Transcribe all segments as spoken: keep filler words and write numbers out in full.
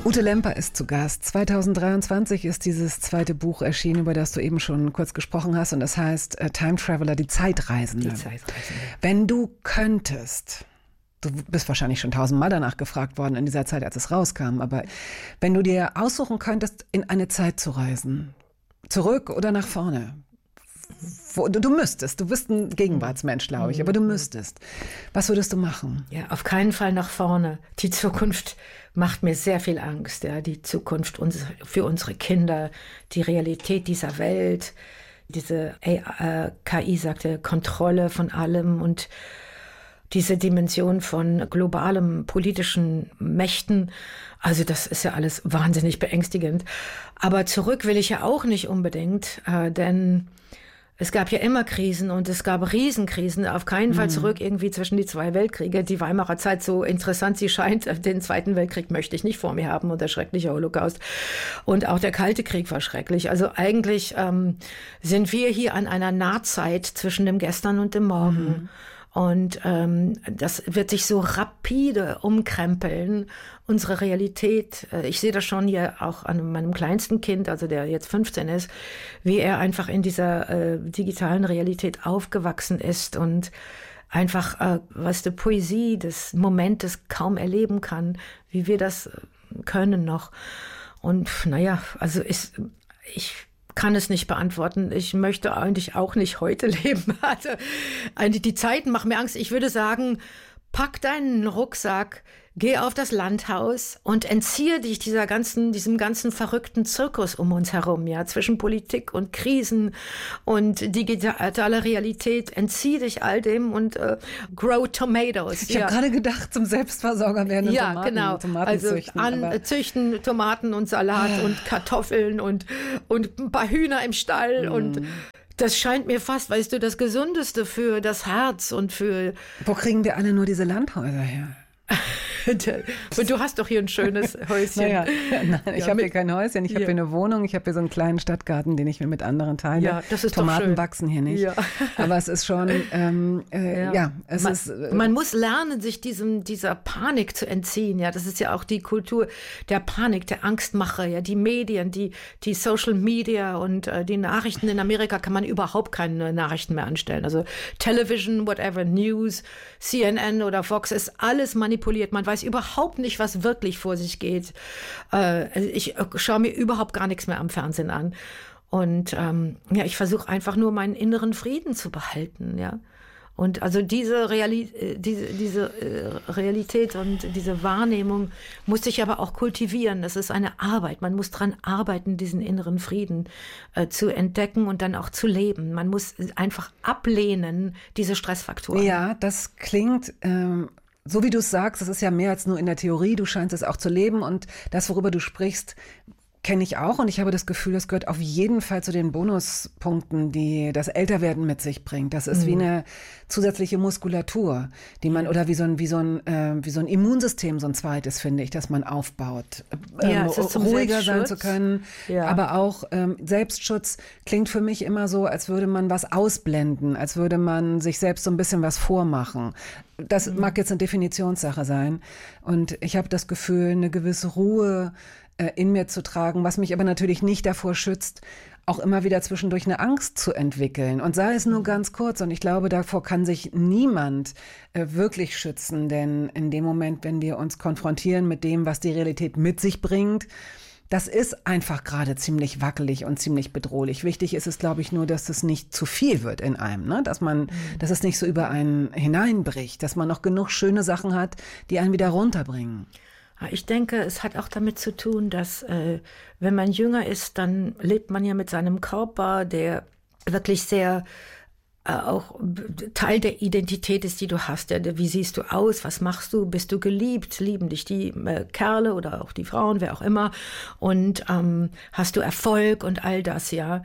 Ute Lemper ist zu Gast. zwanzig dreiundzwanzig ist dieses zweite Buch erschienen, über das du eben schon kurz gesprochen hast. Und das heißt äh, Time Traveler, die Zeitreisende. Die Zeitreisende. Wenn du könntest, du bist wahrscheinlich schon tausendmal danach gefragt worden in dieser Zeit, als es rauskam, aber wenn du dir aussuchen könntest, in eine Zeit zu reisen, zurück oder nach vorne, wo, du, du müsstest, du bist ein Gegenwartsmensch, glaube ich, aber du müsstest. Was würdest du machen? Ja, auf keinen Fall nach vorne. Die Zukunft macht mir sehr viel Angst. Ja, die Zukunft uns, für unsere Kinder, die Realität dieser Welt, diese K I sagte Kontrolle von allem und diese Dimension von globalem politischen Mächten. Also das ist ja alles wahnsinnig beängstigend. Aber zurück will ich ja auch nicht unbedingt, äh, denn es gab ja immer Krisen und es gab Riesenkrisen. Auf keinen Fall zurück irgendwie zwischen die zwei Weltkriege. Die Weimarer Zeit, so interessant sie scheint, den Zweiten Weltkrieg möchte ich nicht vor mir haben und der schreckliche Holocaust. Und auch der Kalte Krieg war schrecklich. Also eigentlich ähm, sind wir hier an einer Nahtzeit zwischen dem Gestern und dem Morgen. Mhm. Und ähm, das wird sich so rapide umkrempeln, unsere Realität. Ich sehe das schon hier auch an meinem kleinsten Kind, also der jetzt fünfzehn ist, wie er einfach in dieser äh, digitalen Realität aufgewachsen ist und einfach, äh, was die Poesie des Momentes kaum erleben kann, wie wir das können noch. Und naja, also ist, ich kann es nicht beantworten. Ich möchte eigentlich auch nicht heute leben. Also die Zeiten machen mir Angst. Ich würde sagen, pack deinen Rucksack, geh auf das Landhaus und entziehe dich dieser ganzen, diesem ganzen verrückten Zirkus um uns herum, ja, zwischen Politik und Krisen und digitale Realität. Entziehe dich all dem und äh, grow tomatoes. Ich ja. habe gerade gedacht, zum Selbstversorger werden ja, Tomaten, genau. Tomaten also züchten. An, aber züchten Tomaten und Salat ah. und Kartoffeln und, und ein paar Hühner im Stall mm. und das scheint mir fast, weißt du, das Gesundeste für das Herz und für... Wo kriegen wir alle nur diese Landhäuser her? Und du hast doch hier ein schönes Häuschen. Naja, nein, ich ja, habe hier kein Häuschen, ich ja. habe hier eine Wohnung, ich habe hier so einen kleinen Stadtgarten, den ich mir mit anderen teile. Ja, das ist Tomaten doch schön. Wachsen hier nicht. Ja. Aber es ist schon, ähm, äh, ja. ja, es man, ist... Äh, man muss lernen, sich diesem, dieser Panik zu entziehen. Ja, das ist ja auch die Kultur der Panik, der Angstmache. Ja, die Medien, die, die Social Media und äh, die Nachrichten. In Amerika kann man überhaupt keine Nachrichten mehr anstellen. Also Television, whatever, News, C N N oder Fox ist alles manipuliert. Man weiß überhaupt nicht, was wirklich vor sich geht. Äh, ich schaue mir überhaupt gar nichts mehr am Fernsehen an. Und ähm, ja, ich versuche einfach nur meinen inneren Frieden zu behalten, ja. Und also diese, Reali- diese, diese äh, Realität und diese Wahrnehmung muss ich aber auch kultivieren. Das ist eine Arbeit. Man muss dran arbeiten, diesen inneren Frieden äh, zu entdecken und dann auch zu leben. Man muss einfach ablehnen, diese Stressfaktoren. Ja, das klingt... Ähm So wie du es sagst, das ist ja mehr als nur in der Theorie, du scheinst es auch zu leben und das, worüber du sprichst, kenne ich auch und ich habe das Gefühl, das gehört auf jeden Fall zu den Bonuspunkten, die das Älterwerden mit sich bringt. Das ist mhm. wie eine zusätzliche Muskulatur, die man, oder wie so ein, wie so ein, äh, wie so ein Immunsystem, so ein zweites, finde ich, das man aufbaut. Ähm, ja, es ist zum ruhiger sein zu können, ja. aber auch ähm, Selbstschutz klingt für mich immer so, als würde man was ausblenden, als würde man sich selbst so ein bisschen was vormachen. Das mhm. mag jetzt eine Definitionssache sein und ich habe das Gefühl, eine gewisse Ruhe in mir zu tragen, was mich aber natürlich nicht davor schützt, auch immer wieder zwischendurch eine Angst zu entwickeln. Und sei es nur ganz kurz. Und ich glaube, davor kann sich niemand äh, wirklich schützen. Denn in dem Moment, wenn wir uns konfrontieren mit dem, was die Realität mit sich bringt, das ist einfach gerade ziemlich wackelig und ziemlich bedrohlich. Wichtig ist es, glaube ich, nur, dass es nicht zu viel wird in einem, ne? Dass man, mhm. dass es nicht so über einen hineinbricht, dass man noch genug schöne Sachen hat, die einen wieder runterbringen. Ich denke, es hat auch damit zu tun, dass äh, wenn man jünger ist, dann lebt man ja mit seinem Körper, der wirklich sehr äh, auch Teil der Identität ist, die du hast. Ja, wie siehst du aus? Was machst du? Bist du geliebt? Lieben dich die äh, Kerle oder auch die Frauen, wer auch immer? Und ähm, hast du Erfolg und all das, ja?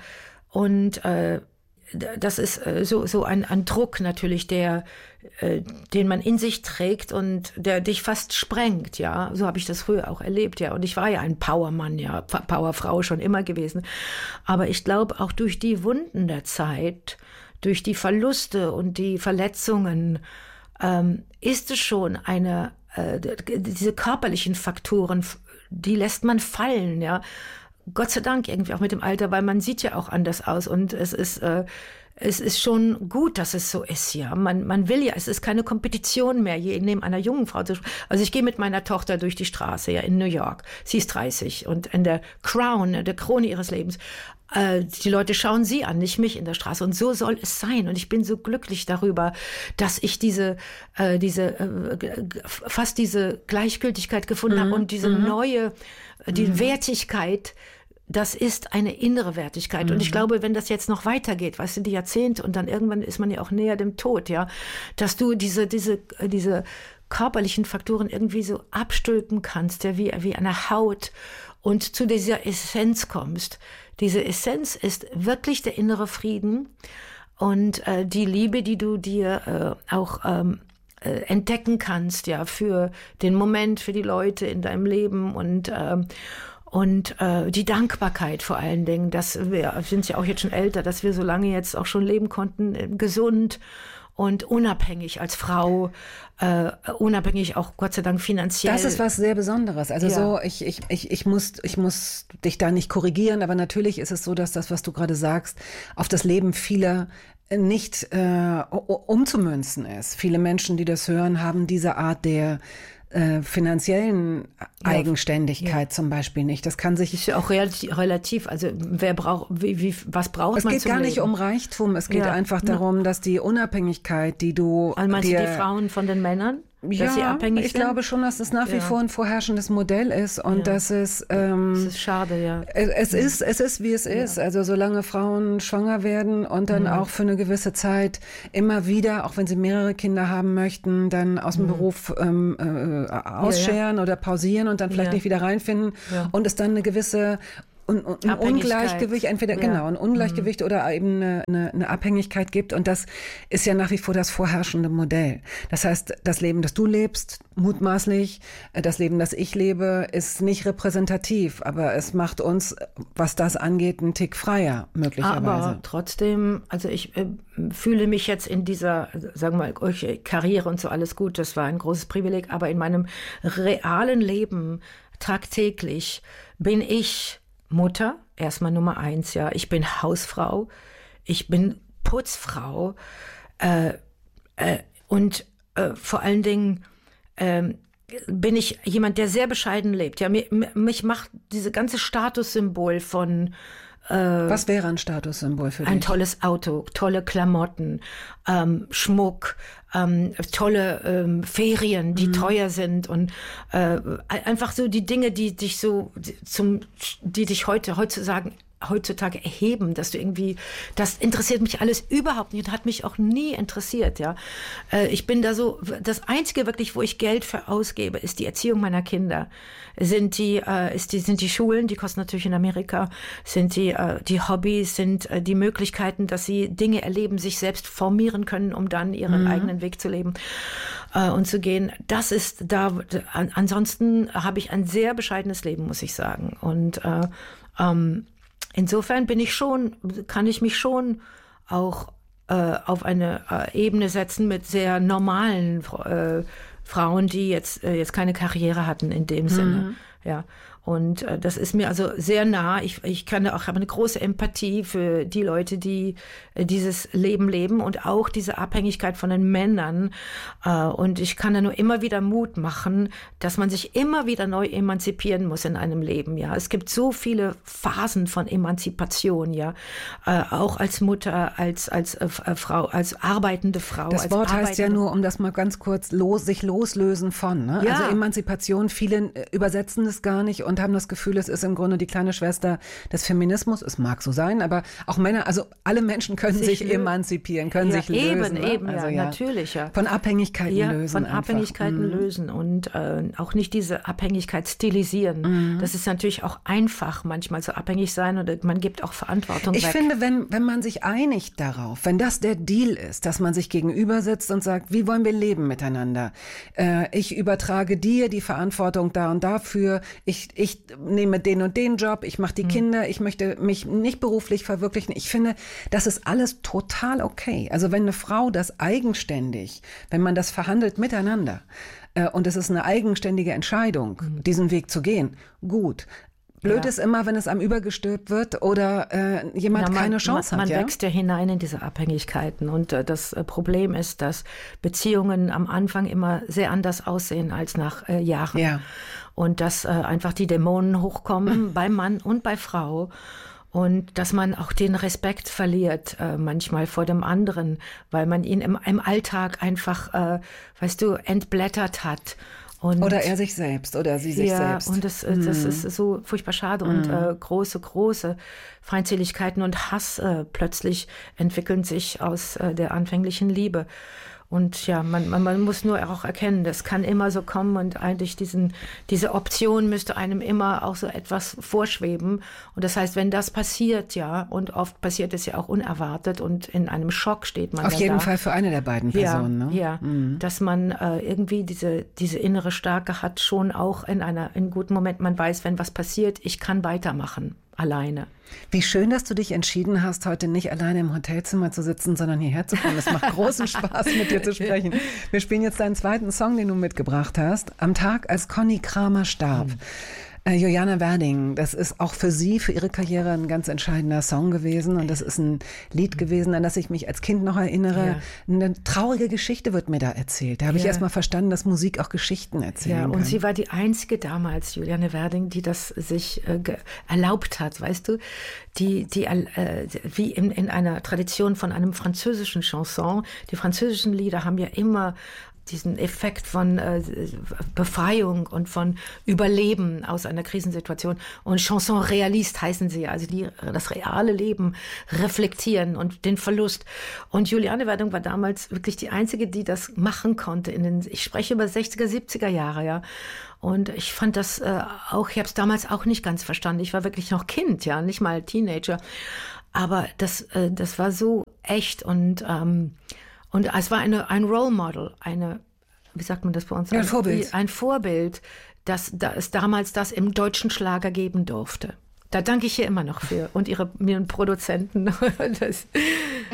Und äh, das ist äh, so, so ein, ein Druck natürlich, der, äh, den man in sich trägt und der dich fast sprengt, ja. So habe ich das früher auch erlebt, ja. Und ich war ja ein Powermann, ja, Powerfrau schon immer gewesen. Aber ich glaube, auch durch die Wunden der Zeit, durch die Verluste und die Verletzungen, ähm, ist es schon eine äh, diese körperlichen Faktoren, die lässt man fallen, ja. Gott sei Dank irgendwie auch mit dem Alter, weil man sieht ja auch anders aus und es ist, äh, es ist schon gut, dass es so ist, ja. Man, man will ja, es ist keine Kompetition mehr, je neben einer jungen Frau zu. Also ich gehe mit meiner Tochter durch die Straße, ja, in New York. Sie ist dreißig und in der Crown, der Krone ihres Lebens. Äh, die Leute schauen sie an, nicht mich in der Straße. Und so soll es sein. Und ich bin so glücklich darüber, dass ich diese, äh, diese, äh, fast diese Gleichgültigkeit gefunden mhm. habe und diese mhm. neue, die mhm. Wertigkeit. Das ist eine innere Wertigkeit. Mhm. Und ich glaube, wenn das jetzt noch weitergeht, weißt du, die Jahrzehnte und dann irgendwann ist man ja auch näher dem Tod, ja, dass du diese, diese, diese körperlichen Faktoren irgendwie so abstülpen kannst, ja, wie, wie eine Haut und zu dieser Essenz kommst. Diese Essenz ist wirklich der innere Frieden und äh, die Liebe, die du dir äh, auch ähm, äh, entdecken kannst, ja, für den Moment, für die Leute in deinem Leben und ähm, Und äh, die Dankbarkeit vor allen Dingen, dass wir sind ja auch jetzt schon älter, dass wir so lange jetzt auch schon leben konnten, äh, gesund und unabhängig als Frau, äh, unabhängig auch Gott sei Dank finanziell. Das ist was sehr Besonderes. Also ja. so, ich, ich, ich, ich, muss, ich muss dich da nicht korrigieren, aber natürlich ist es so, dass das, was du gerade sagst, auf das Leben vieler nicht äh, umzumünzen ist. Viele Menschen, die das hören, haben diese Art der Äh, finanziellen Eigenständigkeit ja. zum Beispiel nicht. Das kann sich... Ist ja auch relativ. Also wer braucht, wie, wie, was braucht es man zum zum Leben? Es geht gar nicht um Reichtum. Es geht ja. einfach darum, dass die Unabhängigkeit, die du... Also meinst dir, du die Frauen von den Männern? Ja, dass sie abhängig ich sind? glaube schon, dass es nach wie ja. vor ein vorherrschendes Modell ist und ja. dass es... Ähm, das ist schade, ja. Es, es, ja. ist, es ist, wie es ja. ist. Also solange Frauen schwanger werden und dann ja. auch für eine gewisse Zeit immer wieder, auch wenn sie mehrere Kinder haben möchten, dann aus dem ja. Beruf ähm, äh, ausscheren ja, ja. oder pausieren und dann vielleicht ja. nicht wieder reinfinden ja. und es dann eine gewisse... Und, und ein Ungleichgewicht, entweder ja. genau ein Ungleichgewicht mhm. oder eben eine, eine, eine Abhängigkeit gibt. Und das ist ja nach wie vor das vorherrschende Modell. Das heißt, das Leben, das du lebst, mutmaßlich, das Leben, das ich lebe, ist nicht repräsentativ. Aber es macht uns, was das angeht, einen Tick freier, möglicherweise. Aber trotzdem, also ich äh, fühle mich jetzt in dieser, sagen wir mal, Karriere und so alles gut, das war ein großes Privileg. Aber in meinem realen Leben tagtäglich bin ich Mutter, erstmal Nummer eins, ja. Ich bin Hausfrau, ich bin Putzfrau äh, äh, und äh, vor allen Dingen äh, bin ich jemand, der sehr bescheiden lebt. Ja, mir, mich macht diese ganze Statussymbol von äh, Was wäre ein Statussymbol für dich? Ein tolles Auto, tolle Klamotten, ähm, Schmuck, ähm, tolle ähm, Ferien, die mhm. teuer sind und äh, einfach so die Dinge, die dich so zum, die dich heute heutzutage heutzutage erheben, dass du irgendwie, das interessiert mich alles überhaupt nicht und hat mich auch nie interessiert, ja. Äh, ich bin da so, das Einzige wirklich, wo ich Geld für ausgebe, ist die Erziehung meiner Kinder. Sind die, äh, ist die, sind die Schulen, die kosten natürlich in Amerika, sind die, äh, die Hobbys, sind äh, die Möglichkeiten, dass sie Dinge erleben, sich selbst formieren können, um dann ihren mhm. eigenen Weg zu leben äh, und zu gehen. Das ist da, an, ansonsten habe ich ein sehr bescheidenes Leben, muss ich sagen. Und äh, ähm, insofern bin ich schon, kann ich mich schon auch äh, auf eine äh, Ebene setzen mit sehr normalen äh, Frauen, die jetzt äh, jetzt keine Karriere hatten in dem mhm. Sinne, ja. Und äh, das ist mir also sehr nah. Ich, ich kann auch, habe eine große Empathie für die Leute, die äh, dieses Leben leben und auch diese Abhängigkeit von den Männern. Äh, und ich kann da nur immer wieder Mut machen, dass man sich immer wieder neu emanzipieren muss in einem Leben. Ja, es gibt so viele Phasen von Emanzipation. Ja, äh, auch als Mutter, als als äh, Frau, als arbeitende Frau. Das als Wort heißt ja nur, um das mal ganz kurz los, sich loslösen von. Ne? Ja. Also Emanzipation. Viele übersetzen es gar nicht und und haben das Gefühl, es ist im Grunde die kleine Schwester des Feminismus. Es mag so sein, aber auch Männer, also alle Menschen können sich, sich emanzipieren, können ja, sich lösen. Eben, ne? eben, also, ja, ja, natürlich. Ja. Von Abhängigkeiten ja, lösen. Von einfach. Abhängigkeiten mhm. lösen und äh, auch nicht diese Abhängigkeit stilisieren. Mhm. Das ist natürlich auch einfach, manchmal so abhängig sein oder man gibt auch Verantwortung ich weg. Ich finde, wenn, wenn man sich einigt darauf, wenn das der Deal ist, dass man sich gegenüber sitzt und sagt, wie wollen wir leben miteinander? Äh, ich übertrage dir die Verantwortung da und dafür. Ich, ich nehme den und den Job, ich mache die mhm. Kinder, ich möchte mich nicht beruflich verwirklichen. Ich finde, das ist alles total okay. Also wenn eine Frau das eigenständig, wenn man das verhandelt miteinander, äh, und es ist eine eigenständige Entscheidung, mhm. diesen Weg zu gehen, gut. Blöd ja. ist immer, wenn es einem übergestülpt wird oder äh, jemand ja, man, keine Chance man, hat. Man ja? wächst ja hinein in diese Abhängigkeiten und äh, das äh, Problem ist, dass Beziehungen am Anfang immer sehr anders aussehen als nach äh, Jahren. Ja. Und dass äh, einfach die Dämonen hochkommen bei Mann und bei Frau. Und dass man auch den Respekt verliert, äh, manchmal vor dem anderen, weil man ihn im, im Alltag einfach, äh, weißt du, entblättert hat. Und oder er sich selbst oder sie sich ja, selbst. Und das, das mm. ist so furchtbar schade. Mm. Und äh, große, große Feindseligkeiten und Hass äh, plötzlich entwickeln sich aus äh, der anfänglichen Liebe. Und ja, man, man, man muss nur auch erkennen, das kann immer so kommen und eigentlich diesen, diese Option müsste einem immer auch so etwas vorschweben. Und das heißt, wenn das passiert, ja, und oft passiert es ja auch unerwartet und in einem Schock steht man auf da. jeden da. Fall für eine der beiden Personen. Ja, ne? ja mhm. dass man äh, irgendwie diese, diese innere Stärke hat, schon auch in einer in guten Moment, man weiß, wenn was passiert, ich kann weitermachen. Alleine. Wie schön, dass du dich entschieden hast, heute nicht alleine im Hotelzimmer zu sitzen, sondern hierher zu kommen. Es macht großen Spaß, mit dir zu sprechen. Wir spielen jetzt deinen zweiten Song, den du mitgebracht hast. Am Tag, als Conny Kramer starb. Mhm. Äh, Juliane Werding, das ist auch für sie, für ihre Karriere ein ganz entscheidender Song gewesen. Und das ist ein Lied gewesen, an das ich mich als Kind noch erinnere. Ja. Eine traurige Geschichte wird mir da erzählt. Da habe ja. ich erst mal verstanden, dass Musik auch Geschichten erzählen ja, und kann. Sie war die einzige damals, Juliane Werding, die das sich äh, erlaubt hat, weißt du? Die, die äh, wie in, in einer Tradition von einem französischen Chanson. Die französischen Lieder haben ja immer diesen Effekt von äh, Befreiung und von Überleben aus einer Krisensituation. Und Chanson réaliste heißen sie, also die das reale Leben reflektieren und den Verlust. Und Juliane Werding war damals wirklich die einzige, die das machen konnte. In den, ich spreche über sechziger, siebziger Jahre, ja. Und ich fand das äh, auch, ich habe es damals auch nicht ganz verstanden. Ich war wirklich noch Kind, ja, nicht mal Teenager. Aber das, äh, das war so echt und ähm, Und es war eine, ein Role Model, eine, wie sagt man das bei uns? Ja, ein Vorbild. Ein Vorbild, dass, dass es damals das im deutschen Schlager geben durfte. Da danke ich ihr immer noch für und ihre, ihren Produzenten. Das